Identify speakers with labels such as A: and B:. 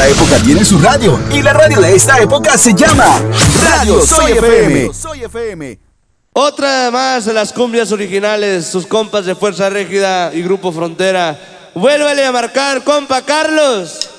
A: esta época tiene su radio, y la radio de esta época se llama Radio Soy FM.
B: Otra más de las cumbias originales, sus compas de Fuerza Régida y Grupo Frontera. Vuélvele a marcar, compa Carlos.